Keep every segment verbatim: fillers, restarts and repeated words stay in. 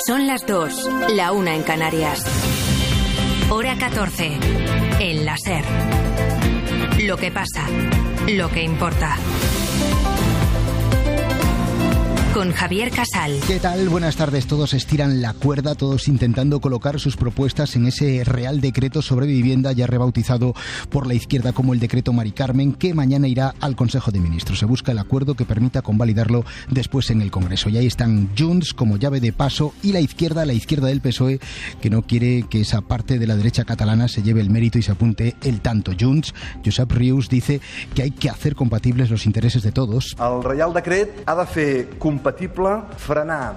Son las dos, la una en Canarias. Hora catorce, en la SER. Lo que pasa, lo que importa. Con Javier Casal. ¿Qué tal? Buenas tardes. Todos estiran la cuerda, todos intentando colocar sus propuestas en ese Real Decreto sobre Vivienda, ya rebautizado por la izquierda como el Decreto Mari Carmen, que mañana irá al Consejo de Ministros. Se busca el acuerdo que permita convalidarlo después en el Congreso. Y ahí están Junts como llave de paso y la izquierda, la izquierda del P S O E, que no quiere que esa parte de la derecha catalana se lleve el mérito y se apunte el tanto. Junts, Josep Rius, dice que hay que hacer compatibles los intereses de todos. El Real Decret ha de fer compatible frenar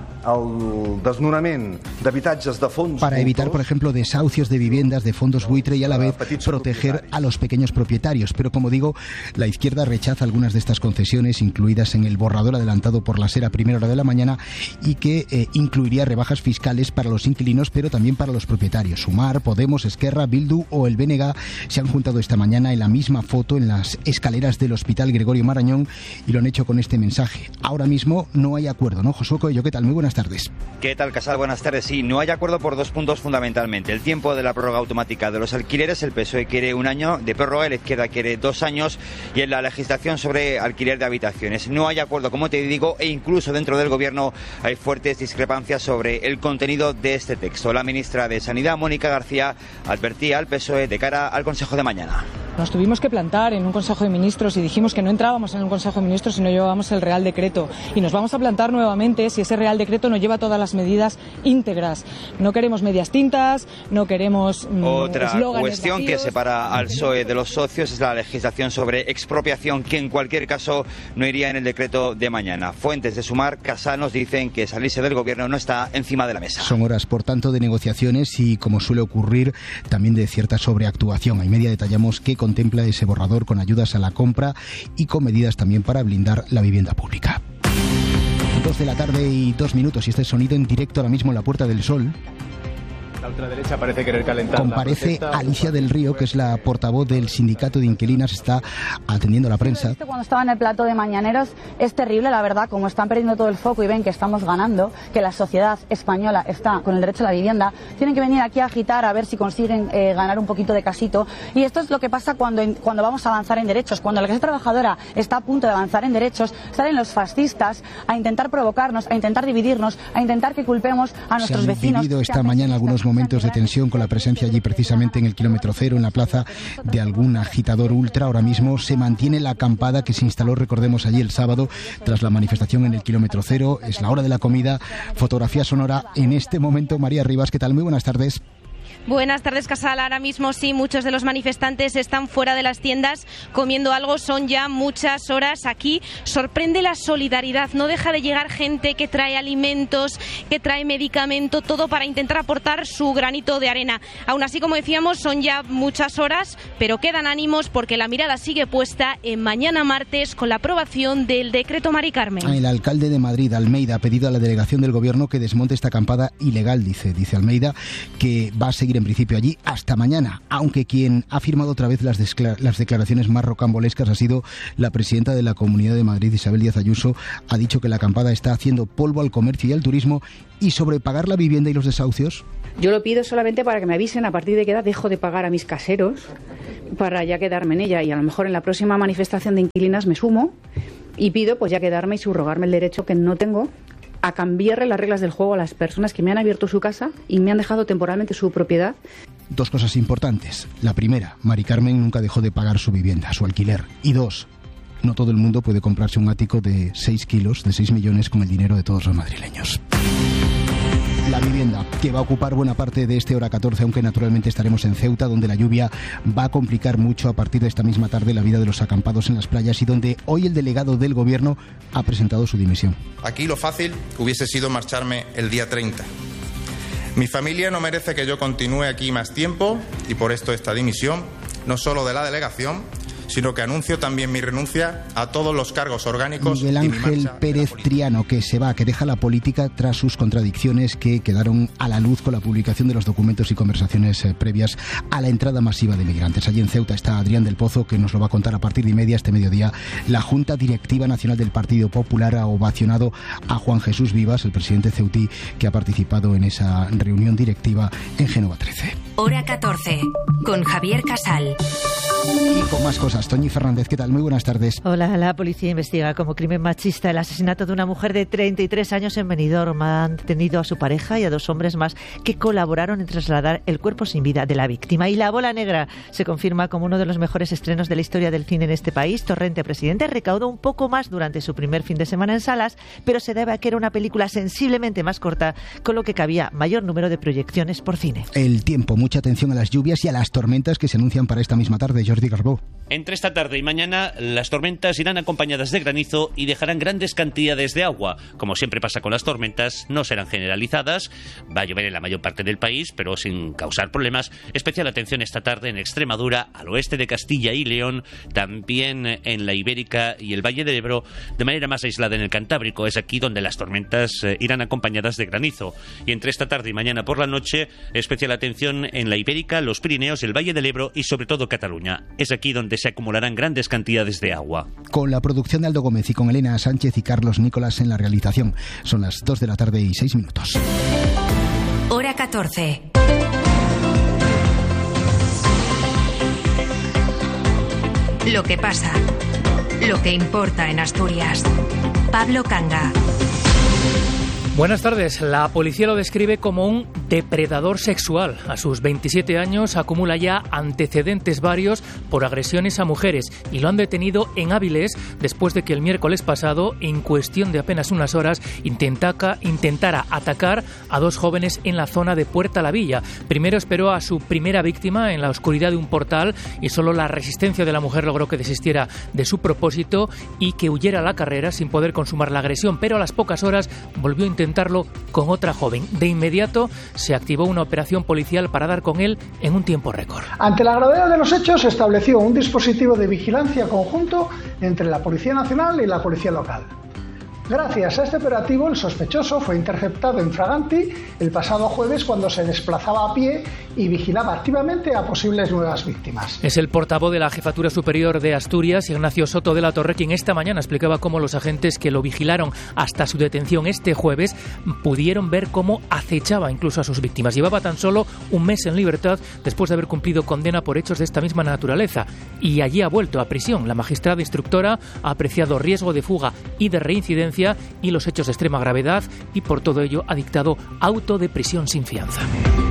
el desnonament d'habitatges de fons para evitar, por ejemplo, desahucios de viviendas de fondos buitre y a la vez proteger a los pequeños propietarios. Pero, como digo, la izquierda rechaza algunas de estas concesiones incluidas en el borrador adelantado por la SER a primera hora de la mañana y que eh, incluiría rebajas fiscales para los inquilinos, pero también para los propietarios. Sumar, Podemos, Esquerra, Bildu o el B N G se han juntado esta mañana en la misma foto en las escaleras del Hospital Gregorio Marañón y lo han hecho con este mensaje. Ahora mismo no hay acuerdo, ¿no? Josué Coello, ¿qué tal? Muy buenas tardes. ¿Qué tal, Casal? Buenas tardes. Sí, no hay acuerdo por dos puntos fundamentalmente. El tiempo de la prórroga automática de los alquileres, el P S O E quiere un año de prórroga, la izquierda quiere dos años, y en la legislación sobre alquiler de habitaciones. No hay acuerdo, como te digo, e incluso dentro del Gobierno hay fuertes discrepancias sobre el contenido de este texto. La ministra de Sanidad, Mónica García, advertía al P S O E de cara al Consejo de mañana. Nos tuvimos que plantar en un Consejo de Ministros y dijimos que no entrábamos en un Consejo de Ministros si no llevábamos el Real Decreto. Y nos vamos a plantar nuevamente si ese Real Decreto no lleva todas las medidas íntegras. No queremos medias tintas, no queremos mmm, Otra cuestión vacíos. Que separa al P S O E de los socios es la legislación sobre expropiación, que en cualquier caso no iría en el decreto de mañana. Fuentes de Sumar, Casal, nos dicen que salirse del Gobierno no está encima de la mesa. Son horas, por tanto, de negociaciones y, como suele ocurrir, también de cierta sobreactuación. A media detallamos que contempla ese borrador con ayudas a la compra y con medidas también para blindar la vivienda pública. Dos de la tarde y dos minutos y este sonido en directo ahora mismo en la Puerta del Sol. La ultraderecha parece querer calentar. Comparece Alicia del Río, que es la portavoz del sindicato de inquilinas, está atendiendo a la prensa. Cuando estaba en el plató de Mañaneros es terrible, la verdad, como están perdiendo todo el foco y ven que estamos ganando, que la sociedad española está con el derecho a la vivienda, tienen que venir aquí a agitar a ver si consiguen eh, ganar un poquito de casito. Y esto es lo que pasa cuando, cuando vamos a avanzar en derechos. Cuando la clase trabajadora está a punto de avanzar en derechos, salen los fascistas a intentar provocarnos, a intentar dividirnos, a intentar que culpemos a nuestros Se han vecinos. vivido esta mañana algunos momentos de tensión con la presencia allí precisamente en el kilómetro cero, en la plaza, de algún agitador ultra. Ahora mismo se mantiene la acampada que se instaló, recordemos, allí el sábado tras la manifestación en el kilómetro cero. Es la hora de la comida. Fotografía sonora en este momento. María Rivas, ¿qué tal? Muy buenas tardes. Buenas tardes, Casal. Ahora mismo sí, muchos de los manifestantes están fuera de las tiendas comiendo algo. Son ya muchas horas aquí. Sorprende la solidaridad. No deja de llegar gente que trae alimentos, que trae medicamento, todo para intentar aportar su granito de arena. Aún así, como decíamos, son ya muchas horas, pero quedan ánimos porque la mirada sigue puesta en mañana martes con la aprobación del decreto Mari Carmen. El alcalde de Madrid, Almeida, ha pedido a la delegación del Gobierno que desmonte esta acampada ilegal, dice, dice Almeida, que va a seguir en principio allí hasta mañana, aunque quien ha firmado otra vez las, las declaraciones más rocambolescas ha sido la presidenta de la Comunidad de Madrid, Isabel Díaz Ayuso. Ha dicho que la acampada está haciendo polvo al comercio y al turismo. ¿Y sobre pagar la vivienda y los desahucios? Yo lo pido solamente para que me avisen a partir de qué edad dejo de pagar a mis caseros para ya quedarme en ella, y a lo mejor en la próxima manifestación de inquilinas me sumo y pido pues ya quedarme y subrogarme el derecho que no tengo a cambiarle las reglas del juego a las personas que me han abierto su casa y me han dejado temporalmente su propiedad. Dos cosas importantes. La primera, Mari Carmen nunca dejó de pagar su vivienda, su alquiler. Y dos, no todo el mundo puede comprarse un ático de seis kilos, de seis millones, con el dinero de todos los madrileños. La vivienda, que va a ocupar buena parte de este hora catorce, aunque naturalmente estaremos en Ceuta, donde la lluvia va a complicar mucho a partir de esta misma tarde la vida de los acampados en las playas y donde hoy el delegado del Gobierno ha presentado su dimisión. Aquí lo fácil hubiese sido marcharme el día treinta. Mi familia no merece que yo continúe aquí más tiempo y por esto esta dimisión, no solo de la delegación, sino que anuncio también mi renuncia a todos los cargos orgánicos. Miguel Ángel Pérez Triano, que se va, que deja la política tras sus contradicciones que quedaron a la luz con la publicación de los documentos y conversaciones eh, previas a la entrada masiva de migrantes. Allí en Ceuta está Adrián del Pozo, que nos lo va a contar a partir de media este mediodía. La Junta Directiva Nacional del Partido Popular ha ovacionado a Juan Jesús Vivas, el presidente ceutí, que ha participado en esa reunión directiva en Génova trece. Hora catorce, con Javier Casal. Y con más cosas, Toñi Fernández, ¿qué tal? Muy buenas tardes. Hola, la policía investiga como crimen machista el asesinato de una mujer de treinta y tres años en Benidorm. Han detenido a su pareja y a dos hombres más que colaboraron en trasladar el cuerpo sin vida de la víctima. Y La Bola Negra se confirma como uno de los mejores estrenos de la historia del cine en este país. Torrente Presidente recaudó un poco más durante su primer fin de semana en salas, pero se debe a que era una película sensiblemente más corta, con lo que cabía mayor número de proyecciones por cine. El tiempo, mucha atención a las lluvias y a las tormentas que se anuncian para esta misma tarde. Jordi Garbó. Entre esta tarde y mañana, las tormentas irán acompañadas de granizo y dejarán grandes cantidades de agua. Como siempre pasa con las tormentas, no serán generalizadas. Va a llover en la mayor parte del país, pero sin causar problemas. Especial atención esta tarde en Extremadura, al oeste de Castilla y León, también en la Ibérica y el Valle del Ebro, de manera más aislada en el Cantábrico. Es aquí donde las tormentas eh, irán acompañadas de granizo. Y entre esta tarde y mañana por la noche, especial atención en la Ibérica, los Pirineos, el Valle del Ebro y sobre todo Cataluña. Es aquí donde se acumularán grandes cantidades de agua. Con la producción de Aldo Gómez y con Elena Sánchez y Carlos Nicolás en la realización. Son las dos de la tarde y seis minutos. Hora catorce. Lo que pasa, lo que importa en Asturias. Pablo Canga. Buenas tardes. La policía lo describe como un depredador sexual. A sus veintisiete años acumula ya antecedentes varios por agresiones a mujeres y lo han detenido en Áviles después de que el miércoles pasado, en cuestión de apenas unas horas, intentara, intentara atacar a dos jóvenes en la zona de Puerta la Villa. Primero esperó a su primera víctima en la oscuridad de un portal y solo la resistencia de la mujer logró que desistiera de su propósito y que huyera a la carrera sin poder consumar la agresión, pero a las pocas horas volvió a intentar intentarlo con otra joven. De inmediato se activó una operación policial para dar con él en un tiempo récord. Ante la gravedad de los hechos se estableció un dispositivo de vigilancia conjunto entre la Policía Nacional y la Policía Local. Gracias a este operativo, el sospechoso fue interceptado en Fraganti el pasado jueves cuando se desplazaba a pie y vigilaba activamente a posibles nuevas víctimas. Es el portavoz de la Jefatura Superior de Asturias, Ignacio Soto de la Torre, quien esta mañana explicaba cómo los agentes que lo vigilaron hasta su detención este jueves pudieron ver cómo acechaba incluso a sus víctimas. Llevaba tan solo un mes en libertad después de haber cumplido condena por hechos de esta misma naturaleza y allí ha vuelto a prisión. La magistrada instructora ha apreciado riesgo de fuga y de reincidencia y los hechos de extrema gravedad y por todo ello ha dictado auto de prisión sin fianza.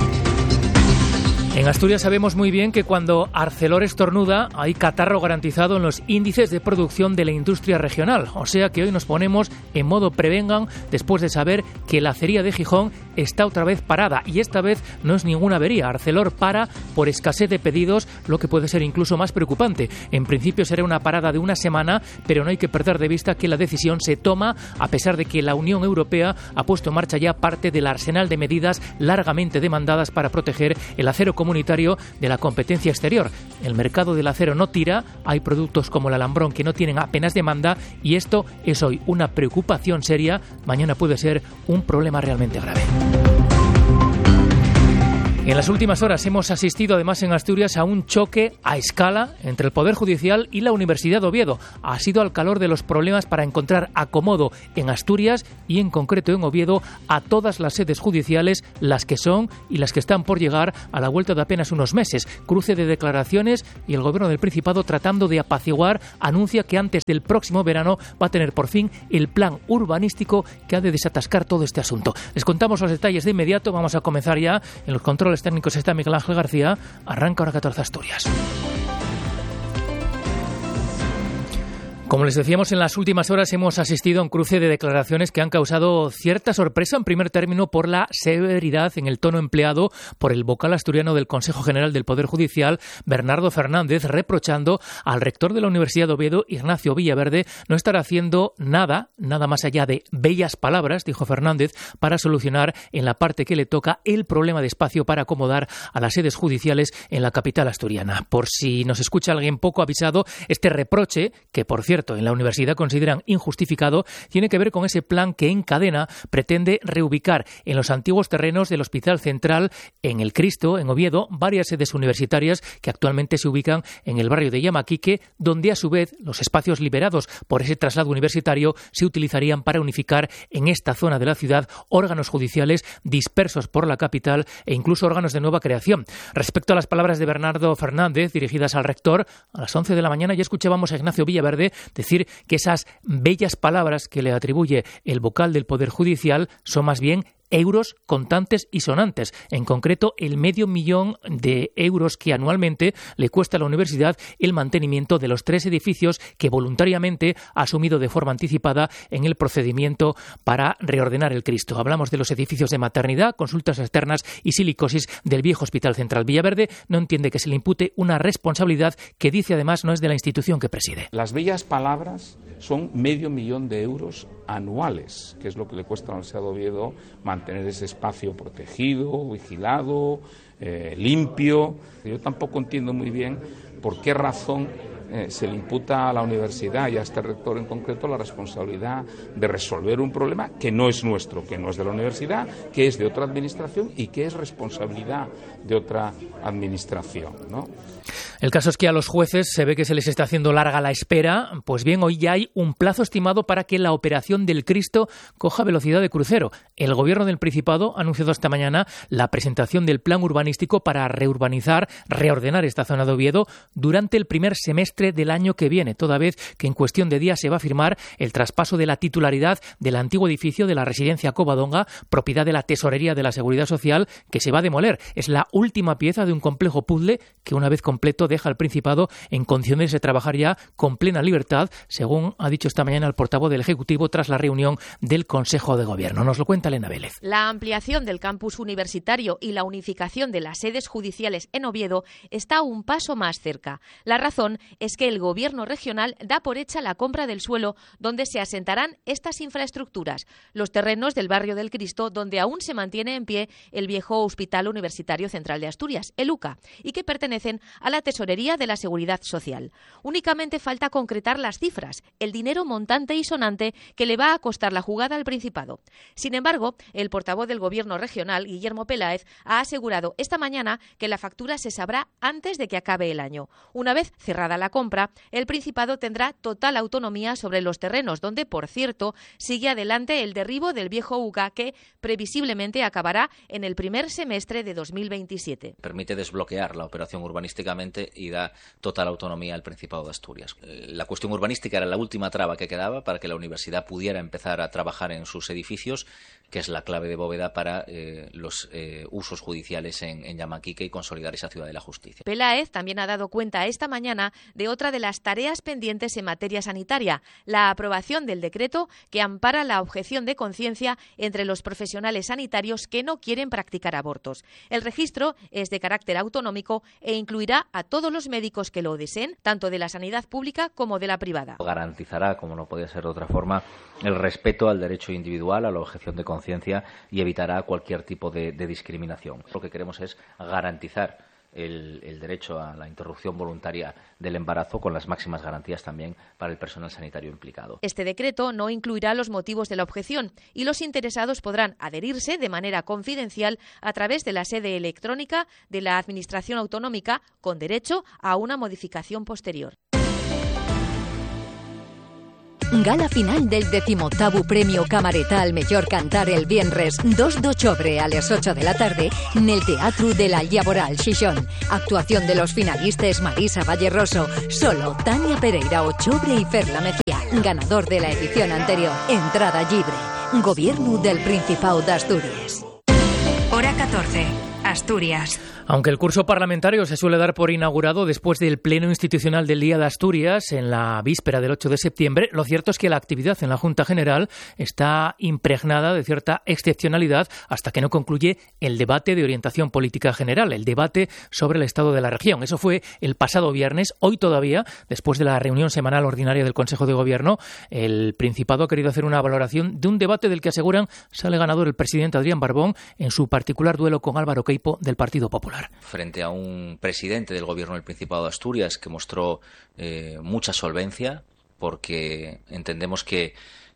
En Asturias sabemos muy bien que cuando Arcelor estornuda hay catarro garantizado en los índices de producción de la industria regional. O sea que hoy nos ponemos en modo prevengan después de saber que la acería de Gijón está otra vez parada. Y esta vez no es ninguna avería. Arcelor para por escasez de pedidos, lo que puede ser incluso más preocupante. En principio será una parada de una semana, pero no hay que perder de vista que la decisión se toma a pesar de que la Unión Europea ha puesto en marcha ya parte del arsenal de medidas largamente demandadas para proteger el acero comunitario de la competencia exterior. El mercado del acero no tira, hay productos como el alambrón que no tienen apenas demanda y esto es hoy una preocupación seria, mañana puede ser un problema realmente grave. En las últimas horas hemos asistido además en Asturias a un choque a escala entre el Poder Judicial y la Universidad de Oviedo. Ha sido al calor de los problemas para encontrar acomodo en Asturias y en concreto en Oviedo a todas las sedes judiciales, las que son y las que están por llegar a la vuelta de apenas unos meses. Cruce de declaraciones y el Gobierno del Principado, tratando de apaciguar, anuncia que antes del próximo verano va a tener por fin el plan urbanístico que ha de desatascar todo este asunto. Les contamos los detalles de inmediato. Vamos a comenzar ya en los controles técnicos. Está Miguel Ángel García. Arranca Hora catorce Asturias. Como les decíamos, en las últimas horas hemos asistido a un cruce de declaraciones que han causado cierta sorpresa, en primer término, por la severidad en el tono empleado por el vocal asturiano del Consejo General del Poder Judicial, Bernardo Fernández, reprochando al rector de la Universidad de Oviedo, Ignacio Villaverde, no estar haciendo nada, nada más allá de bellas palabras, dijo Fernández, para solucionar en la parte que le toca el problema de espacio para acomodar a las sedes judiciales en la capital asturiana. Por si nos escucha alguien poco avisado, este reproche, que por cierto en la universidad consideran injustificado, tiene que ver con ese plan que Encadena pretende reubicar en los antiguos terrenos del Hospital Central en el Cristo, en Oviedo, varias sedes universitarias que actualmente se ubican en el barrio de Llamaquique, donde a su vez los espacios liberados por ese traslado universitario se utilizarían para unificar en esta zona de la ciudad órganos judiciales dispersos por la capital e incluso órganos de nueva creación. Respecto a las palabras de Bernardo Fernández dirigidas al rector, a las once de la mañana ya escuchábamos a Ignacio Villaverde decir que esas bellas palabras que le atribuye el vocal del Poder Judicial son más bien euros contantes y sonantes, en concreto el medio millón de euros que anualmente le cuesta a la universidad el mantenimiento de los tres edificios que voluntariamente ha asumido de forma anticipada en el procedimiento para reordenar el Cristo. Hablamos de los edificios de maternidad, consultas externas y silicosis del viejo Hospital Central. Villaverde no entiende que se le impute una responsabilidad que dice además no es de la institución que preside. Las bellas palabras son medio millón de euros anuales, que es lo que le cuesta a la Universidad de Oviedo mantener ese espacio protegido, vigilado, eh, limpio. Yo tampoco entiendo muy bien por qué razón eh, se le imputa a la universidad y a este rector en concreto la responsabilidad de resolver un problema que no es nuestro, que no es de la universidad, que es de otra administración y que es responsabilidad de otra administración, ¿no? El caso es que a los jueces se ve que se les está haciendo larga la espera. Pues bien, hoy ya hay un plazo estimado para que la operación del Cristo coja velocidad de crucero. El Gobierno del Principado ha anunciado esta mañana la presentación del plan urbanístico para reurbanizar, reordenar esta zona de Oviedo durante el primer semestre del año que viene, toda vez que en cuestión de días se va a firmar el traspaso de la titularidad del antiguo edificio de la residencia Covadonga, propiedad de la Tesorería de la Seguridad Social, que se va a demoler. Es la última pieza de un complejo puzzle que, una vez completo, deja al Principado en condiciones de trabajar ya con plena libertad, según ha dicho esta mañana el portavoz del Ejecutivo tras la reunión del Consejo de Gobierno. Nos lo cuenta Elena Vélez. La ampliación del campus universitario y la unificación de las sedes judiciales en Oviedo está un paso más cerca. La razón es que el Gobierno regional da por hecha la compra del suelo donde se asentarán estas infraestructuras, los terrenos del barrio del Cristo, donde aún se mantiene en pie el viejo Hospital Universitario Central de Asturias, el U C A, y que pertenecen a la Tesorería de la Seguridad Social. Únicamente falta concretar las cifras, el dinero montante y sonante que le va a costar la jugada al Principado. Sin embargo, el portavoz del Gobierno regional, Guillermo Peláez, ha asegurado esta mañana que la factura se sabrá antes de que acabe el año. Una vez cerrada la compra, el Principado tendrá total autonomía sobre los terrenos, donde, por cierto, sigue adelante el derribo del viejo U C A, que previsiblemente acabará en el primer semestre de dos mil veintisiete. Permite desbloquear la operación urbanísticamente y da total autonomía al Principado de Asturias. La cuestión urbanística era la última traba que quedaba para que la universidad pudiera empezar a trabajar en sus edificios, que es la clave de bóveda para eh, los eh, usos judiciales en, en Llamaquique y consolidar esa ciudad de la justicia. Peláez también ha dado cuenta esta mañana de otra de las tareas pendientes en materia sanitaria, la aprobación del decreto que ampara la objeción de conciencia entre los profesionales sanitarios que no quieren practicar abortos. El registro es de carácter autonómico e incluirá a todos los médicos que lo deseen, tanto de la sanidad pública como de la privada. Garantizará, como no podía ser de otra forma, el respeto al derecho individual, a la objeción de conciencia y evitará cualquier tipo de, de discriminación. Lo que queremos es garantizar el, el derecho a la interrupción voluntaria del embarazo con las máximas garantías también para el personal sanitario implicado. Este decreto no incluirá los motivos de la objeción y los interesados podrán adherirse de manera confidencial a través de la sede electrónica de la Administración Autonómica con derecho a una modificación posterior. Gala final del decimoctavo Premio Camareta al Mellor Cantar el viernes dos de octubre a las ocho de la tarde en el Teatro de la Llaboral Xixón. Actuación de los finalistas Marisa Valleroso, Solo, Tania Pereira Ochobre y Ferla Mejía. Ganador de la edición anterior. Entrada libre. Gobierno del Principado de Asturias. Hora catorce. Asturias. Aunque el curso parlamentario se suele dar por inaugurado después del pleno institucional del Día de Asturias, en la víspera del ocho de septiembre, lo cierto es que la actividad en la Junta General está impregnada de cierta excepcionalidad hasta que no concluye el debate de orientación política general, el debate sobre el estado de la región. Eso fue el pasado viernes. Hoy todavía, después de la reunión semanal ordinaria del Consejo de Gobierno, el Principado ha querido hacer una valoración de un debate del que aseguran sale ganador el presidente Adrián Barbón en su particular duelo con Álvaro Queipo del Partido Popular. Frente a un presidente del Gobierno del Principado de Asturias que mostró eh, mucha solvencia, porque entendemos que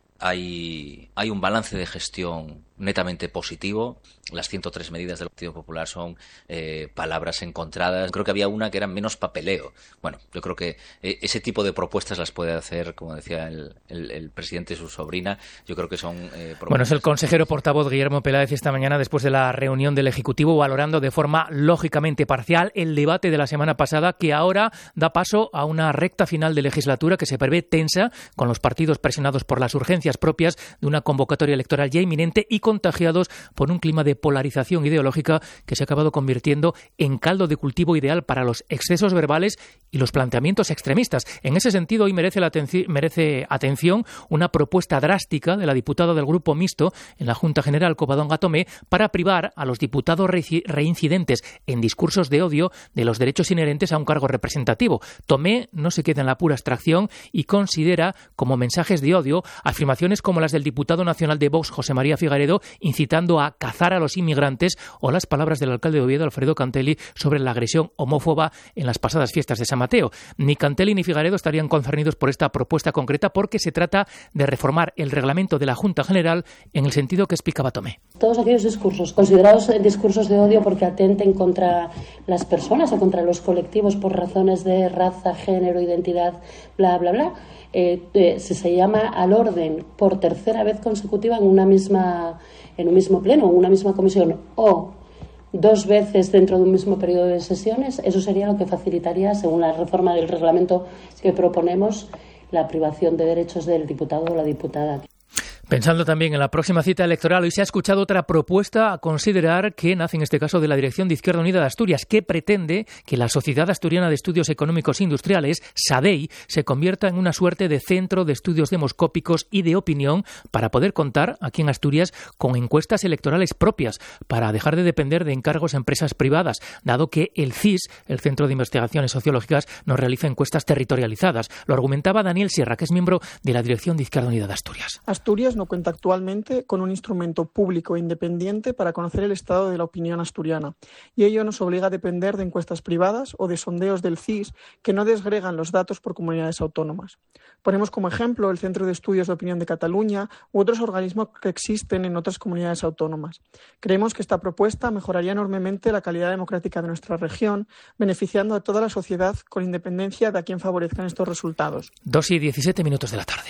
hay, hay un balance de gestión netamente positivo. Las ciento tres medidas del Partido Popular son eh, palabras encontradas. Creo que había una que era menos papeleo. Bueno, yo creo que eh, ese tipo de propuestas las puede hacer, como decía el, el, el presidente y su sobrina. Yo creo que son eh, Bueno, es el consejero portavoz Guillermo Peláez esta mañana, después de la reunión del Ejecutivo, valorando de forma lógicamente parcial el debate de la semana pasada, que ahora da paso a una recta final de legislatura que se prevé tensa, con los partidos presionados por las urgencias propias de una convocatoria electoral ya inminente y contagiados por un clima de polarización ideológica que se ha acabado convirtiendo en caldo de cultivo ideal para los excesos verbales y los planteamientos extremistas. En ese sentido, hoy merece, la atenci- merece atención una propuesta drástica de la diputada del Grupo Mixto en la Junta General, Covadonga Tomé, para privar a los diputados re- reincidentes en discursos de odio de los derechos inherentes a un cargo representativo. Tomé no se queda en la pura abstracción y considera como mensajes de odio afirmaciones como las del diputado nacional de Vox, José María Figaredo, incitando a cazar a los inmigrantes, o las palabras del alcalde de Oviedo, Alfredo Cantelli, sobre la agresión homófoba en las pasadas fiestas de San Mateo. Ni Cantelli ni Figaredo estarían concernidos por esta propuesta concreta porque se trata de reformar el reglamento de la Junta General en el sentido que explicaba Tomé. Todos aquellos discursos considerados discursos de odio porque atenten contra las personas o contra los colectivos por razones de raza, género, identidad, bla, bla, bla, Eh, eh, si se llama al orden por tercera vez consecutiva en una misma en un mismo pleno, en una misma comisión, o dos veces dentro de un mismo periodo de sesiones, eso sería lo que facilitaría, según la reforma del reglamento que proponemos, la privación de derechos del diputado o la diputada. Pensando también en la próxima cita electoral, hoy se ha escuchado otra propuesta a considerar que nace en este caso de la Dirección de Izquierda Unida de Asturias, que pretende que la Sociedad Asturiana de Estudios Económicos e Industriales, SADEI, se convierta en una suerte de centro de estudios demoscópicos y de opinión para poder contar aquí en Asturias con encuestas electorales propias, para dejar de depender de encargos a empresas privadas, dado que el C I S, el Centro de Investigaciones Sociológicas, no realiza encuestas territorializadas. Lo argumentaba Daniel Sierra, que es miembro de la Dirección de Izquierda Unida de Asturias. Asturias no cuenta actualmente con un instrumento público e independiente para conocer el estado de la opinión asturiana, y ello nos obliga a depender de encuestas privadas o de sondeos del C I S que no desgregan los datos por comunidades autónomas. Ponemos como ejemplo el Centro de Estudios de Opinión de Cataluña u otros organismos que existen en otras comunidades autónomas. Creemos que esta propuesta mejoraría enormemente la calidad democrática de nuestra región, beneficiando a toda la sociedad con independencia de a quién favorezcan estos resultados. Dos y diecisiete minutos de la tarde.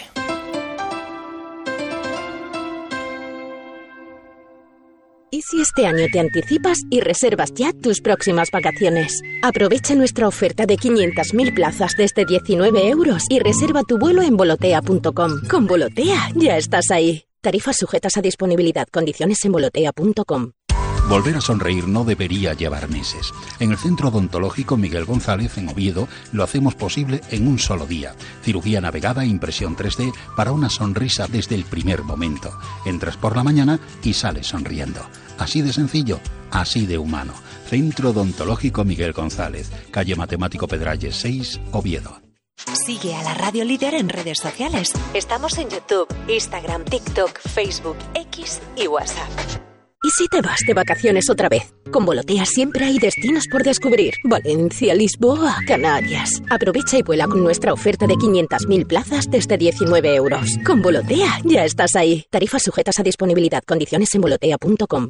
¿Y si este año te anticipas y reservas ya tus próximas vacaciones? Aprovecha nuestra oferta de quinientas mil plazas desde diecinueve euros y reserva tu vuelo en volotea punto com. Con Volotea ya estás ahí. Tarifas sujetas a disponibilidad. Condiciones en volotea punto com. Volver a sonreír no debería llevar meses. En el Centro Odontológico Miguel González, en Oviedo, lo hacemos posible en un solo día. Cirugía navegada e impresión tres D para una sonrisa desde el primer momento. Entras por la mañana y sales sonriendo. Así de sencillo, así de humano. Centro Odontológico Miguel González, calle Matemático Pedralles seis, Oviedo. Sigue a la Radio Líder en redes sociales. Estamos en YouTube, Instagram, TikTok, Facebook, X y WhatsApp. ¿Y si te vas de vacaciones otra vez? Con Volotea siempre hay destinos por descubrir. Valencia, Lisboa, Canarias. Aprovecha y vuela con nuestra oferta de quinientas mil plazas desde diecinueve euros. Con Volotea ya estás ahí. Tarifas sujetas a disponibilidad. Condiciones en volotea punto com.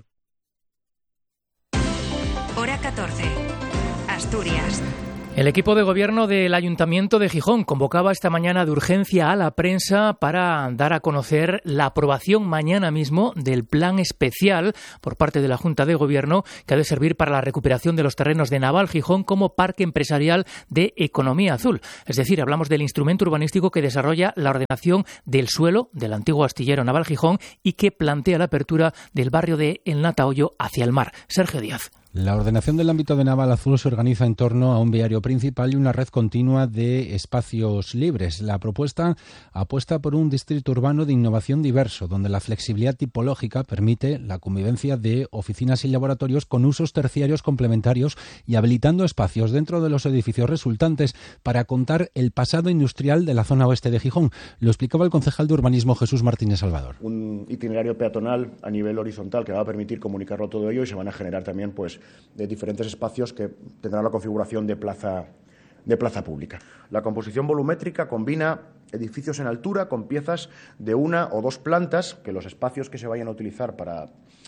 Hora catorce. Asturias. El equipo de gobierno del Ayuntamiento de Gijón convocaba esta mañana de urgencia a la prensa para dar a conocer la aprobación mañana mismo del plan especial por parte de la Junta de Gobierno que ha de servir para la recuperación de los terrenos de Naval Gijón como parque empresarial de economía azul. Es decir, hablamos del instrumento urbanístico que desarrolla la ordenación del suelo del antiguo astillero Naval Gijón y que plantea la apertura del barrio de El Natahoyo hacia el mar. Sergio Díaz. La ordenación del ámbito de Naval Azul se organiza en torno a un viario principal y una red continua de espacios libres. La propuesta apuesta por un distrito urbano de innovación diverso, donde la flexibilidad tipológica permite la convivencia de oficinas y laboratorios con usos terciarios complementarios y habilitando espacios dentro de los edificios resultantes para contar el pasado industrial de la zona oeste de Gijón. Lo explicaba el concejal de urbanismo Jesús Martínez Salvador. Un itinerario peatonal a nivel horizontal que va a permitir comunicarlo todo ello, y se van a generar también pues de diferentes espacios que tendrán la configuración de plaza, de plaza pública. La composición volumétrica combina edificios en altura con piezas de una o dos plantas, que los espacios que se vayan a utilizar para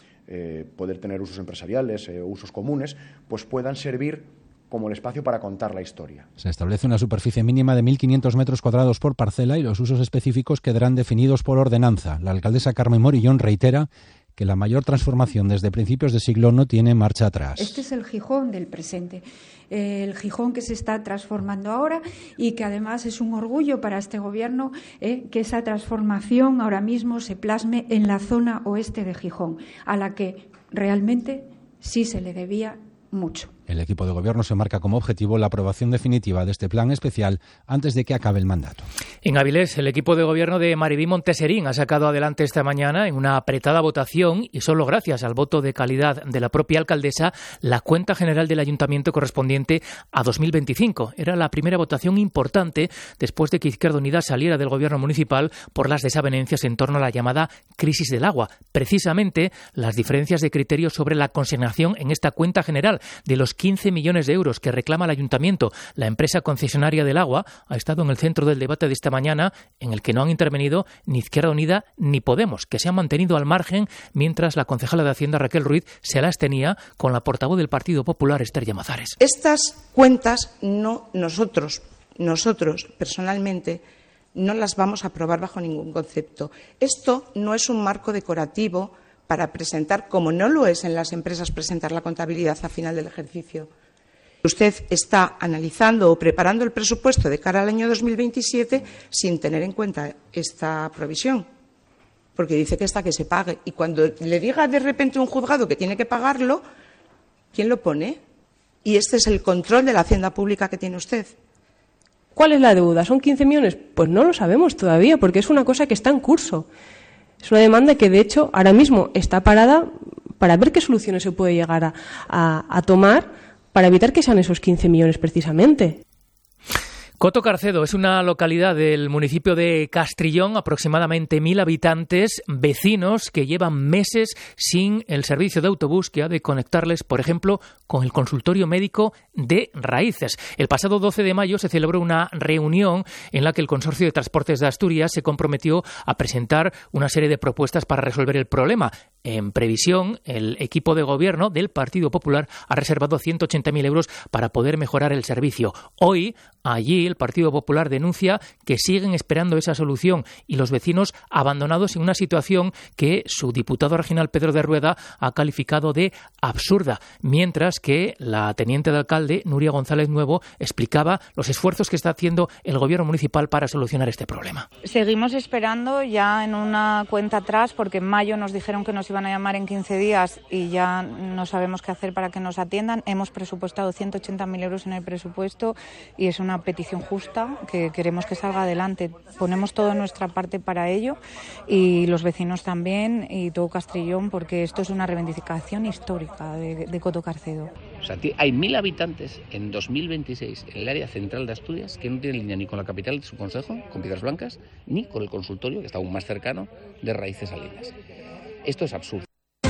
eh, poder tener usos empresariales, eh, usos comunes, pues puedan servir como el espacio para contar la historia. Se establece una superficie mínima de mil quinientos metros cuadrados por parcela y los usos específicos quedarán definidos por ordenanza. La alcaldesa Carmen Morillón reitera que la mayor transformación desde principios de siglo no tiene marcha atrás. Este es el Gijón del presente, el Gijón que se está transformando ahora y que además es un orgullo para este Gobierno eh, que esa transformación ahora mismo se plasme en la zona oeste de Gijón, a la que realmente sí se le debía mucho. El equipo de gobierno se marca como objetivo la aprobación definitiva de este plan especial antes de que acabe el mandato. En Avilés, el equipo de gobierno de Maribí Monteserín ha sacado adelante esta mañana, en una apretada votación y solo gracias al voto de calidad de la propia alcaldesa, la cuenta general del ayuntamiento correspondiente a dos mil veinticinco. Era la primera votación importante después de que Izquierda Unida saliera del gobierno municipal por las desavenencias en torno a la llamada crisis del agua. Precisamente las diferencias de criterio sobre la consignación en esta cuenta general de los quince millones de euros que reclama el ayuntamiento, la empresa concesionaria del agua, ha estado en el centro del debate de esta mañana, en el que no han intervenido ni Izquierda Unida ni Podemos, que se han mantenido al margen, mientras la concejala de Hacienda Raquel Ruiz se las tenía con la portavoz del Partido Popular, Esther Llamazares. Estas cuentas no nosotros, nosotros personalmente no las vamos a aprobar bajo ningún concepto. Esto no es un marco decorativo para presentar, como no lo es en las empresas, presentar la contabilidad a final del ejercicio. Usted está analizando o preparando el presupuesto de cara al año dos mil veintisiete sin tener en cuenta esta provisión, porque dice que está que se pague. Y cuando le diga de repente un juzgado que tiene que pagarlo, ¿quién lo pone? Y este es el control de la hacienda pública que tiene usted. ¿Cuál es la deuda? ¿Son quince millones? Pues no lo sabemos todavía, porque es una cosa que está en curso. Es una demanda que, de hecho, ahora mismo está parada para ver qué soluciones se puede llegar a, a, a tomar para evitar que sean esos quince millones precisamente. Coto Carcedo es una localidad del municipio de Castrillón, aproximadamente mil habitantes, vecinos que llevan meses sin el servicio de autobús que ha de conectarles, por ejemplo, con el consultorio médico de Raíces. El pasado doce de mayo se celebró una reunión en la que el Consorcio de Transportes de Asturias se comprometió a presentar una serie de propuestas para resolver el problema. En previsión, el equipo de gobierno del Partido Popular ha reservado ciento ochenta mil euros para poder mejorar el servicio. Hoy, allí, el Partido Popular denuncia que siguen esperando esa solución y los vecinos abandonados en una situación que su diputado regional Pedro de Rueda ha calificado de absurda, mientras que la teniente de alcalde Nuria González Nuevo explicaba los esfuerzos que está haciendo el gobierno municipal para solucionar este problema. Seguimos esperando ya en una cuenta atrás, porque en mayo nos dijeron que nos iban a llamar en quince días y ya no sabemos qué hacer para que nos atiendan. Hemos presupuestado ciento ochenta mil euros en el presupuesto y es una petición justa que queremos que salga adelante. Ponemos toda nuestra parte para ello y los vecinos también y todo Castrillón, porque esto es una reivindicación histórica de, de Coto Carcedo. O sea, hay mil habitantes en dos mil veintiséis en el área central de Asturias que no tienen línea ni con la capital de su concejo, con Piedras Blancas, ni con el consultorio, que está aún más cercano, de Raíces Salinas. Esto es absurdo.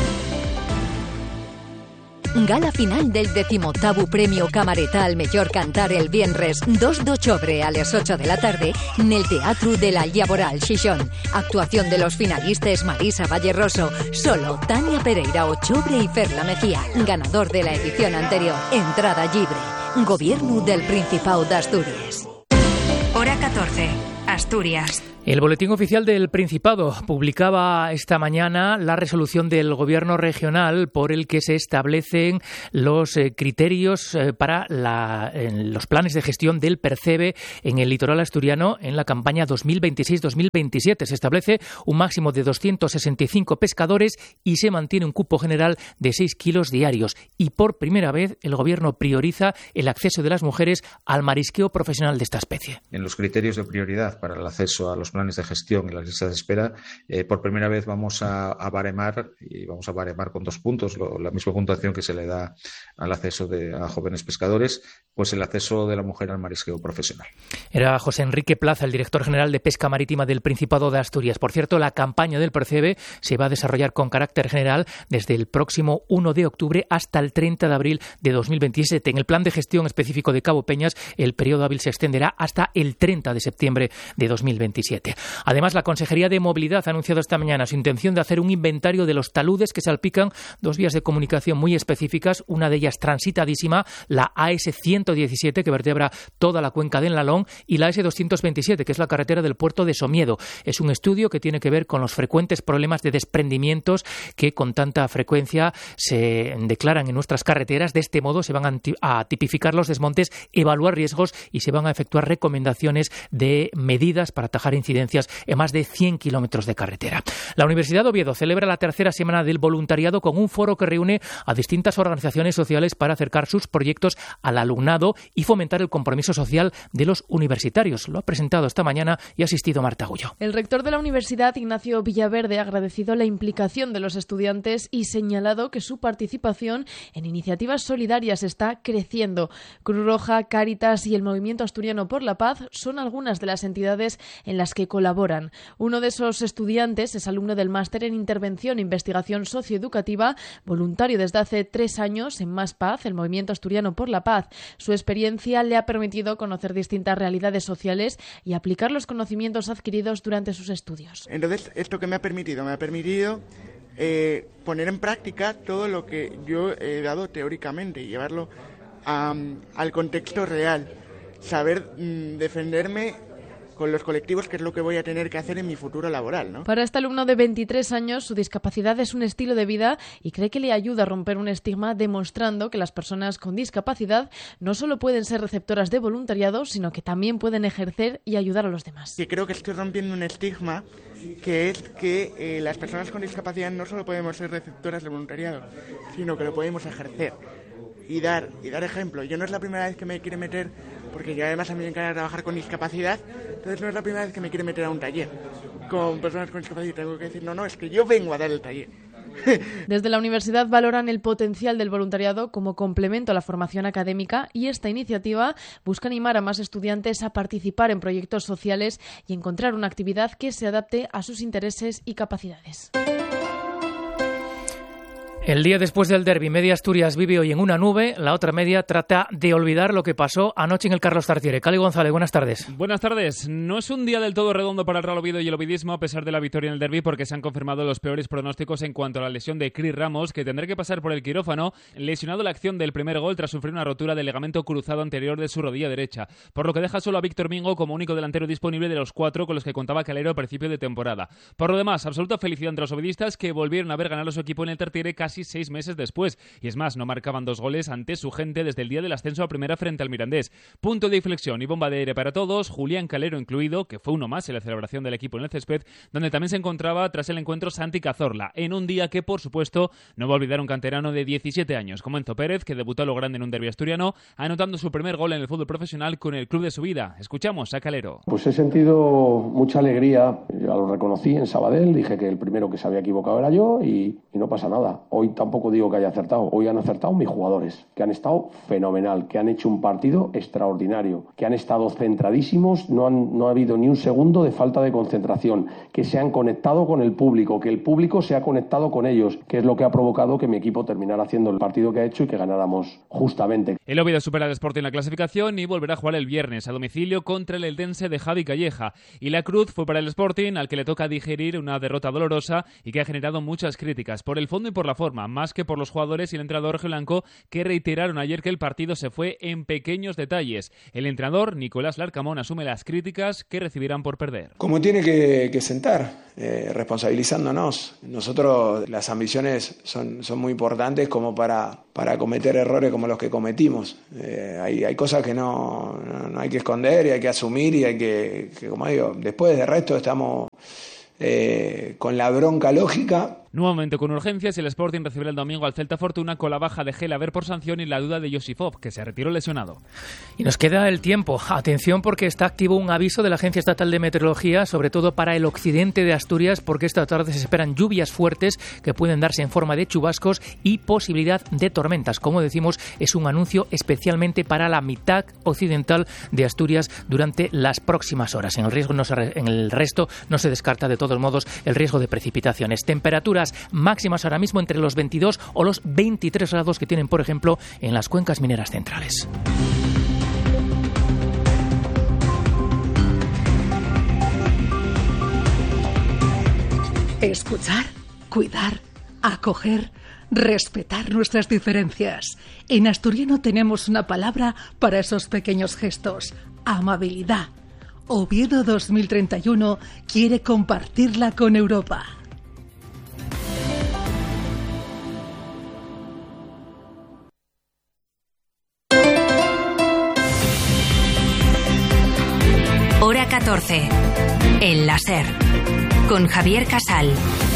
Gala final del decimoctavo Premio Camareta al Mellor Cantar el viernes dos de octubre a las ocho de la tarde en el Teatro de la Llaboral Xixón. Actuación de los finalistas Marisa Valleroso, Solo, Tania Pereira Ochobre y Ferla Mejía. Ganador de la edición anterior. Entrada libre. Gobierno del Principado de Asturias. Hora catorce. Asturias. El Boletín Oficial del Principado publicaba esta mañana la resolución del Gobierno regional por el que se establecen los eh, criterios eh, para la, los planes de gestión del percebe en el litoral asturiano en la campaña dos mil veintiséis dos mil veintisiete. Se establece un máximo de doscientos sesenta y cinco pescadores y se mantiene un cupo general de seis kilos diarios. Y por primera vez el Gobierno prioriza el acceso de las mujeres al marisqueo profesional de esta especie. En los criterios de prioridad para el acceso a los planes de gestión y las listas de espera, eh, por primera vez vamos a, a baremar, y vamos a baremar con dos puntos, lo, la misma puntuación que se le da al acceso de, a jóvenes pescadores, pues el acceso de la mujer al marisqueo profesional. Era José Enrique Plaza, el director general de Pesca Marítima del Principado de Asturias. Por cierto, la campaña del percebe se va a desarrollar con carácter general desde el próximo uno de octubre hasta el treinta de abril de dos mil veintisiete. En el plan de gestión específico de Cabo Peñas, el periodo hábil se extenderá hasta el treinta de septiembre de dos mil veintisiete. Además, la Consejería de Movilidad ha anunciado esta mañana su intención de hacer un inventario de los taludes que salpican dos vías de comunicación muy específicas, una de ellas transitadísima, la A S ciento diecisiete, que vertebra toda la cuenca del Nalón, y la A S doscientos veintisiete, que es la carretera del puerto de Somiedo. Es un estudio que tiene que ver con los frecuentes problemas de desprendimientos que con tanta frecuencia se declaran en nuestras carreteras. De este modo se van a tipificar los desmontes, evaluar riesgos y se van a efectuar recomendaciones de medidas para atajar incidencias en más de cien kilómetros de carretera. La Universidad de Oviedo celebra la tercera semana del voluntariado con un foro que reúne a distintas organizaciones sociales para acercar sus proyectos al alumnado y fomentar el compromiso social de los universitarios. Lo ha presentado esta mañana y ha asistido Marta Gullo. El rector de la Universidad, Ignacio Villaverde, ha agradecido la implicación de los estudiantes y señalado que su participación en iniciativas solidarias está creciendo. Cruz Roja, Cáritas y el Movimiento Asturiano por la Paz son algunas de las entidades en las que colaboran. Uno de esos estudiantes es alumno del Máster en Intervención e Investigación Socioeducativa, voluntario desde hace tres años en Más Paz, el Movimiento Asturiano por la Paz. Su experiencia le ha permitido conocer distintas realidades sociales y aplicar los conocimientos adquiridos durante sus estudios. Entonces, ¿esto qué me ha permitido? Me ha permitido eh, poner en práctica todo lo que yo he dado teóricamente y llevarlo a, al contexto real. Saber mmm, defenderme con los colectivos, que es lo que voy a tener que hacer en mi futuro laboral, ¿no? Para este alumno de veintitrés años, su discapacidad es un estilo de vida y cree que le ayuda a romper un estigma, demostrando que las personas con discapacidad no solo pueden ser receptoras de voluntariado, sino que también pueden ejercer y ayudar a los demás. Y creo que estoy rompiendo un estigma, que es que eh, las personas con discapacidad no solo podemos ser receptoras de voluntariado, sino que lo podemos ejercer y dar, y dar ejemplo. Yo no es la primera vez que me quiere meter, porque yo además a mí me encanta trabajar con discapacidad, entonces no es la primera vez que me quiere meter a un taller con personas con discapacidad. Tengo que decir, no, no, es que yo vengo a dar el taller. Desde la universidad valoran el potencial del voluntariado como complemento a la formación académica y esta iniciativa busca animar a más estudiantes a participar en proyectos sociales y encontrar una actividad que se adapte a sus intereses y capacidades. El día después del derbi, media Asturias vive hoy en una nube, la otra media trata de olvidar lo que pasó anoche en el Carlos Tartiere. Cali González, buenas tardes. Buenas tardes. No es un día del todo redondo para el Real Oviedo y el ovidismo a pesar de la victoria en el derbi, porque se han confirmado los peores pronósticos en cuanto a la lesión de Cris Ramos, que tendrá que pasar por el quirófano, lesionado la acción del primer gol tras sufrir una rotura del ligamento cruzado anterior de su rodilla derecha, por lo que deja solo a Víctor Mingo como único delantero disponible de los cuatro con los que contaba Calero a principio de temporada. Por lo demás, absoluta felicidad entre los ovidistas, que volvieron a ver ganar a su equipo en el Tartiere casi seis meses después. Y es más, no marcaban dos goles ante su gente desde el día del ascenso a primera frente al Mirandés. Punto de inflexión y bomba de aire para todos, Julián Calero incluido, que fue uno más en la celebración del equipo en el césped, donde también se encontraba tras el encuentro Santi Cazorla, en un día que, por supuesto, no va a olvidar un canterano de diecisiete años, como Enzo Pérez, que debutó a lo grande en un derbi asturiano, anotando su primer gol en el fútbol profesional con el club de su vida. Escuchamos a Calero. Pues he sentido mucha alegría, ya lo reconocí en Sabadell, dije que el primero que se había equivocado era yo y, y no pasa nada. Hoy tampoco digo que haya acertado, hoy han acertado mis jugadores, que han estado fenomenal, que han hecho un partido extraordinario, que han estado centradísimos, no, han, no ha habido ni un segundo de falta de concentración, que se han conectado con el público, que el público se ha conectado con ellos, que es lo que ha provocado que mi equipo terminara haciendo el partido que ha hecho y que ganáramos justamente. El Oviedo supera al Sporting en la clasificación y volverá a jugar el viernes a domicilio contra el Eldense de Javi Calleja. Y la cruz fue para el Sporting, al que le toca digerir una derrota dolorosa y que ha generado muchas críticas por el fondo y por la forma. forma, más que por los jugadores y el entrenador rojiblanco, que reiteraron ayer que el partido se fue en pequeños detalles. El entrenador, Nicolás Larcamón, asume las críticas que recibirán por perder. Como tiene que, que sentar, eh, responsabilizándonos. Nosotros, las ambiciones son, son muy importantes como para, para cometer errores como los que cometimos. Eh, hay, hay cosas que no, no, no hay que esconder y hay que asumir y hay que, que como digo, después de resto estamos eh, con la bronca lógica. Nuevamente con urgencias, el Sporting recibirá el domingo al Celta Fortuna con la baja de Gel Haber por sanción y la duda de Josifov, que se retiró lesionado. Y nos queda el tiempo. Atención, porque está activo un aviso de la Agencia Estatal de Meteorología, sobre todo para el occidente de Asturias, porque esta tarde se esperan lluvias fuertes que pueden darse en forma de chubascos y posibilidad de tormentas. Como decimos, es un anuncio especialmente para la mitad occidental de Asturias durante las próximas horas. En el, riesgo no se, en el resto no se descarta de todos modos el riesgo de precipitaciones. Temperaturas máximas ahora mismo entre los veintidós o los veintitrés grados que tienen, por ejemplo, en las cuencas mineras centrales. Escuchar, cuidar, acoger, respetar nuestras diferencias. En asturiano tenemos una palabra para esos pequeños gestos: amabilidad. Oviedo dos mil treinta y uno quiere compartirla con Europa. Hora catorce. El láser. Con Javier Casal.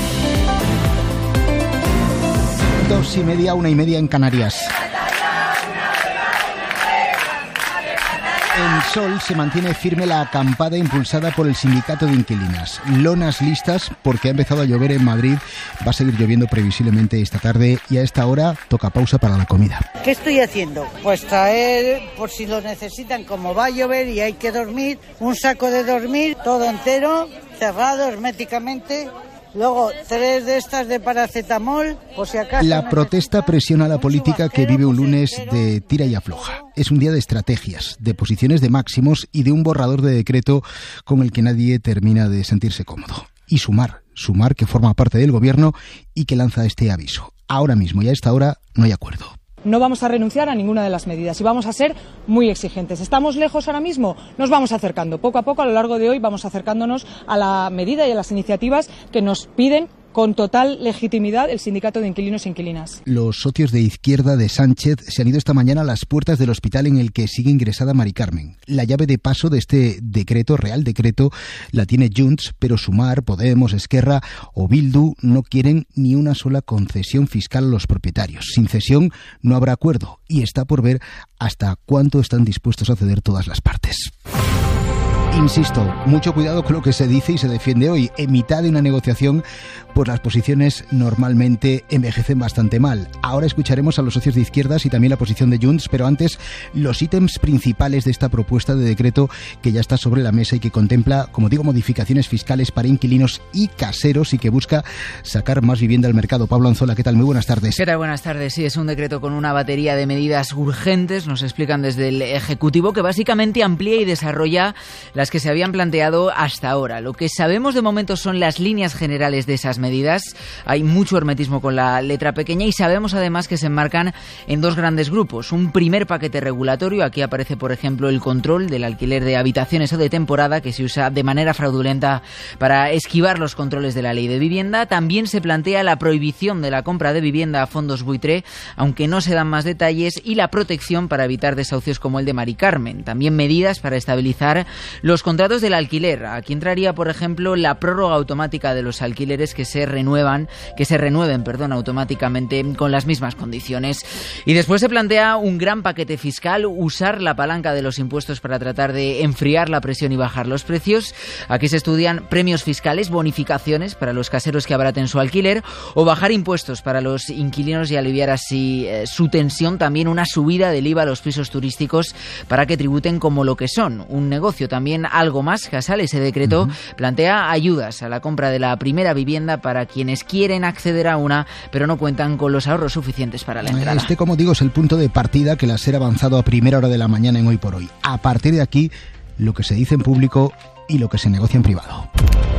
Dos y media, una y media en Canarias. En Sol se mantiene firme la acampada impulsada por el sindicato de inquilinas. Lonas listas porque ha empezado a llover en Madrid. Va a seguir lloviendo previsiblemente esta tarde y a esta hora toca pausa para la comida. ¿Qué estoy haciendo? Pues traer, por si lo necesitan, como va a llover y hay que dormir, un saco de dormir, todo entero, cerrado herméticamente. Luego, tres de estas de paracetamol, por si acaso... La protesta presiona a la política que vive un lunes de tira y afloja. Es un día de estrategias, de posiciones de máximos y de un borrador de decreto con el que nadie termina de sentirse cómodo. Y Sumar, Sumar que forma parte del gobierno y que lanza este aviso. Ahora mismo y a esta hora no hay acuerdo. No vamos a renunciar a ninguna de las medidas y vamos a ser muy exigentes. ¿Estamos lejos ahora mismo? Nos vamos acercando. Poco a poco, a lo largo de hoy, vamos acercándonos a la medida y a las iniciativas que nos piden con total legitimidad el sindicato de inquilinos e inquilinas. Los socios de izquierda de Sánchez se han ido esta mañana a las puertas del hospital en el que sigue ingresada Mari Carmen. La llave de paso de este decreto, real decreto, la tiene Junts, pero Sumar, Podemos, Esquerra o Bildu no quieren ni una sola concesión fiscal a los propietarios. Sin cesión no habrá acuerdo y está por ver hasta cuánto están dispuestos a ceder todas las partes. Insisto, mucho cuidado con lo que se dice y se defiende hoy. En mitad de una negociación, pues las posiciones normalmente envejecen bastante mal. Ahora escucharemos a los socios de izquierdas y también la posición de Junts, pero antes los ítems principales de esta propuesta de decreto que ya está sobre la mesa y que contempla, como digo, modificaciones fiscales para inquilinos y caseros y que busca sacar más vivienda al mercado. Pablo Anzola, ¿qué tal? Muy buenas tardes. ¿Qué tal? Buenas tardes. Sí, es un decreto con una batería de medidas urgentes, nos explican desde el Ejecutivo, que básicamente amplía y desarrolla las que se habían planteado hasta ahora. Lo que sabemos de momento son las líneas generales de esas medidas. Hay mucho hermetismo con la letra pequeña y sabemos además que se enmarcan en dos grandes grupos. Un primer paquete regulatorio, aquí aparece por ejemplo el control del alquiler de habitaciones o de temporada que se usa de manera fraudulenta para esquivar los controles de la ley de vivienda. También se plantea la prohibición de la compra de vivienda a fondos buitre, aunque no se dan más detalles, y la protección para evitar desahucios como el de Mari Carmen. También medidas para estabilizar los contratos del alquiler. Aquí entraría, por ejemplo, la prórroga automática de los alquileres que se renuevan, que se renueven, perdón, automáticamente con las mismas condiciones. Y después se plantea un gran paquete fiscal, usar la palanca de los impuestos para tratar de enfriar la presión y bajar los precios. Aquí se estudian premios fiscales, bonificaciones para los caseros que abaraten su alquiler o bajar impuestos para los inquilinos y aliviar así eh, su tensión. También una subida del I V A a los pisos turísticos para que tributen como lo que son, un negocio. También algo más, Casal, ese decreto uh-huh. plantea ayudas a la compra de la primera vivienda para quienes quieren acceder a una, pero no cuentan con los ahorros suficientes para la entrada. Este, como digo, es el punto de partida que la SER ha avanzado a primera hora de la mañana en Hoy por Hoy. A partir de aquí, lo que se dice en público y lo que se negocia en privado.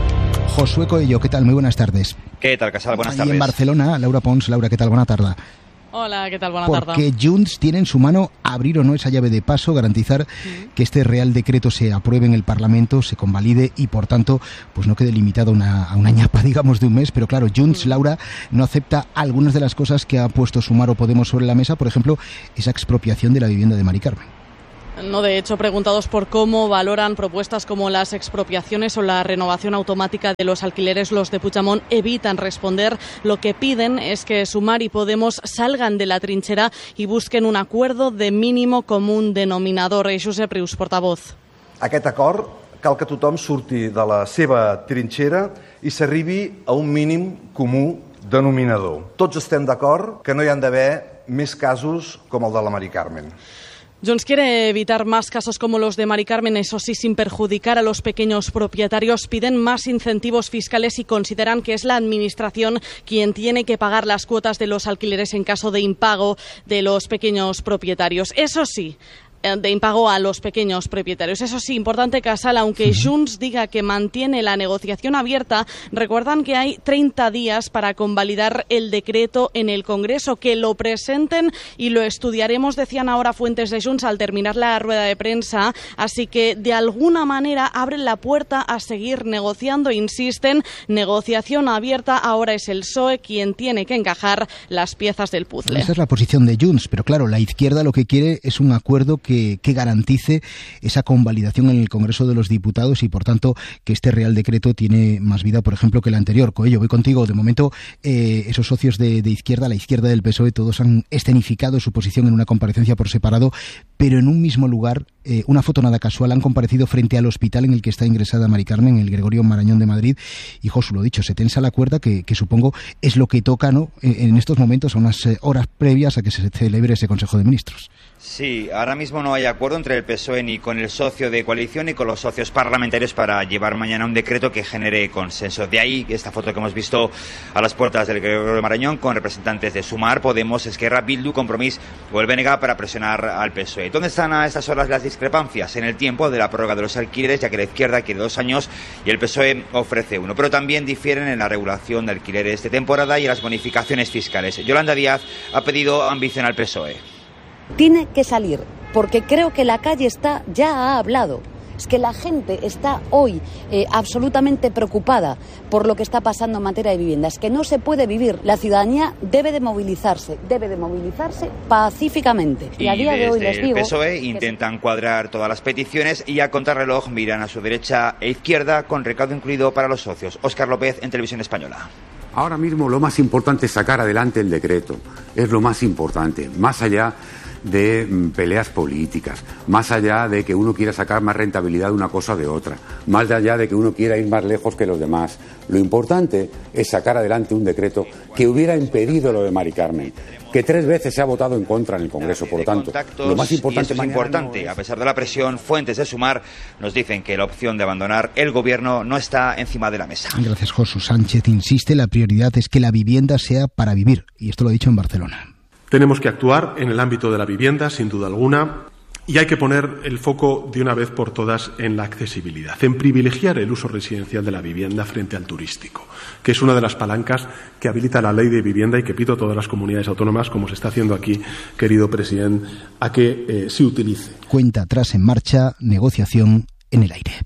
Josué Coello, ¿qué tal? Muy buenas tardes. ¿Qué tal, Casal? Buenas Ahí tardes. en Barcelona, Laura Pons. Laura, ¿qué tal? Buena tarde. Hola, ¿qué tal? Buena tarde. Porque Junts tiene en su mano abrir o no esa llave de paso, garantizar uh-huh. que este Real Decreto se apruebe en el Parlamento, se convalide y, por tanto, pues no quede limitado a una, a una ñapa, digamos, de un mes. Pero claro, Junts, uh-huh. Laura, no acepta algunas de las cosas que ha puesto Sumar o Podemos sobre la mesa, por ejemplo, esa expropiación de la vivienda de Mari Carmen. No, de hecho, preguntados por cómo valoran propuestas como las expropiaciones o la renovación automática de los alquileres, los de Puigdemont evitan responder. Lo que piden es que Sumar y Podemos salgan de la trinchera y busquen un acuerdo de mínimo común denominador. Josep Rius, portavoz. Aquest acord cal que tothom surti de la seva trinxera i s'arribi a un mínim comú denominador. Tots estem d'acord que no hi han d'haver més casos com el de la Mari Carmen. Junts quiere evitar más casos como los de Mari Carmen, eso sí, sin perjudicar a los pequeños propietarios. Piden más incentivos fiscales y consideran que es la Administración quien tiene que pagar las cuotas de los alquileres en caso de impago de los pequeños propietarios. Eso sí, de impago a los pequeños propietarios. Eso sí, importante, Casal, aunque Junts diga que mantiene la negociación abierta, recuerdan que hay treinta días para convalidar el decreto en el Congreso, que lo presenten y lo estudiaremos, decían ahora fuentes de Junts al terminar la rueda de prensa, así que de alguna manera abren la puerta a seguir negociando, insisten, negociación abierta, ahora es el P S O E quien tiene que encajar las piezas del puzzle. Esa es la posición de Junts, pero claro, la izquierda lo que quiere es un acuerdo que Que, que garantice esa convalidación en el Congreso de los Diputados y, por tanto, que este Real Decreto tiene más vida, por ejemplo, que el anterior. Coello, voy contigo. De momento, eh, esos socios de, de izquierda, la izquierda del P S O E, todos han escenificado su posición en una comparecencia por separado, pero en un mismo lugar, eh, una foto nada casual, han comparecido frente al hospital en el que está ingresada Mari Carmen, el Gregorio Marañón de Madrid, y Josu, lo dicho, se tensa la cuerda, que, que supongo es lo que toca, ¿no?, en, en estos momentos, a unas eh, horas previas a que se celebre ese Consejo de Ministros. Sí, ahora mismo no hay acuerdo entre el P S O E ni con el socio de coalición ni con los socios parlamentarios para llevar mañana un decreto que genere consenso. De ahí esta foto que hemos visto a las puertas del Gregorio Marañón con representantes de Sumar, Podemos, Esquerra, Bildu, Compromís o el B N G para presionar al P S O E. ¿Dónde están a estas horas las discrepancias? En el tiempo de la prórroga de los alquileres, ya que la izquierda quiere dos años y el P S O E ofrece uno. Pero también difieren en la regulación de alquileres de temporada y en las bonificaciones fiscales. Yolanda Díaz ha pedido ambición al P S O E. Tiene que salir, porque creo que la calle está, ya ha hablado. Es que la gente está hoy eh, absolutamente preocupada por lo que está pasando en materia de vivienda. Es que no se puede vivir. La ciudadanía debe de movilizarse, debe de movilizarse pacíficamente. Y, y a día de hoy les digo... el P S O E intentan cuadrar todas las peticiones y a contrarreloj miran a su derecha e izquierda con recaudo incluido para los socios. Óscar López en Televisión Española. Ahora mismo lo más importante es sacar adelante el decreto. Es lo más importante, más allá de peleas políticas, más allá de que uno quiera sacar más rentabilidad de una cosa o de otra, más allá de que uno quiera ir más lejos que los demás. Lo importante es sacar adelante un decreto que hubiera impedido lo de Mari Carmen, que tres veces se ha votado en contra en el Congreso. Por lo tanto, lo más importante, es importante, a pesar de la presión, fuentes de Sumar nos dicen que la opción de abandonar el gobierno no está encima de la mesa. Gracias, Josu. Sánchez insiste, la prioridad es que la vivienda sea para vivir, y esto lo ha dicho en Barcelona. Tenemos que actuar en el ámbito de la vivienda, sin duda alguna, y hay que poner el foco de una vez por todas en la accesibilidad, en privilegiar el uso residencial de la vivienda frente al turístico, que es una de las palancas que habilita la ley de vivienda y que pido a todas las comunidades autónomas, como se está haciendo aquí, querido presidente, a que eh, se utilice. Cuenta atrás en marcha, negociación en el aire.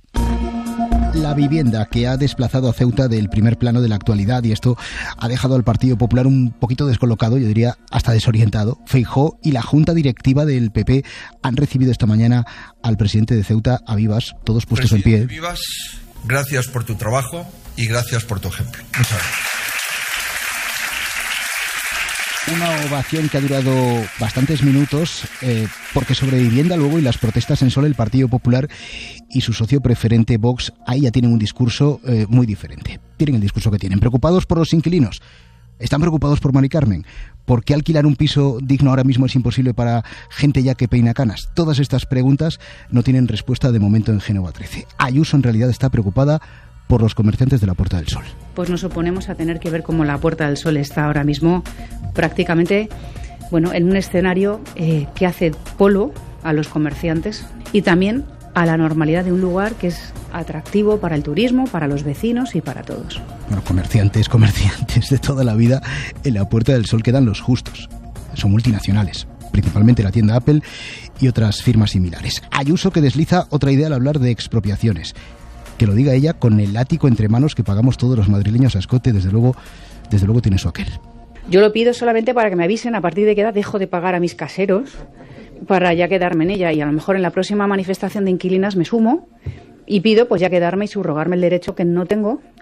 La vivienda, que ha desplazado a Ceuta del primer plano de la actualidad, y esto ha dejado al Partido Popular un poquito descolocado, yo diría hasta desorientado. Feijóo y la Junta Directiva del P P han recibido esta mañana al presidente de Ceuta, a Vivas, todos puestos presidente en pie. Vivas, gracias por tu trabajo y gracias por tu ejemplo. Muchas gracias. Una ovación que ha durado bastantes minutos, eh, porque sobre vivienda luego y las protestas en Sol, el Partido Popular y su socio preferente Vox, ahí ya tienen un discurso eh, muy diferente. Tienen el discurso que tienen. Preocupados por los inquilinos. Están preocupados por Mari Carmen. ¿Por qué alquilar un piso digno ahora mismo es imposible para gente ya que peina canas? Todas estas preguntas no tienen respuesta de momento en Génova trece. Ayuso en realidad está preocupada por los comerciantes de la Puerta del Sol. Pues nos oponemos a tener que ver cómo la Puerta del Sol está ahora mismo prácticamente, bueno, en un escenario eh, que hace polo a los comerciantes y también a la normalidad de un lugar que es atractivo para el turismo, para los vecinos y para todos. Bueno, comerciantes, comerciantes de toda la vida, en la Puerta del Sol quedan los justos. Son multinacionales, principalmente la tienda Apple y otras firmas similares. Ayuso que desliza otra idea al hablar de expropiaciones. Que lo diga ella con el ático entre manos que pagamos todos los madrileños a escote, desde luego, desde luego tiene su aquel. Yo lo pido solamente para que me avisen a partir de qué edad dejo de pagar a mis caseros para ya quedarme en ella, y a lo mejor en la próxima manifestación de inquilinas me sumo y pido pues ya quedarme y subrogarme el derecho que no tengo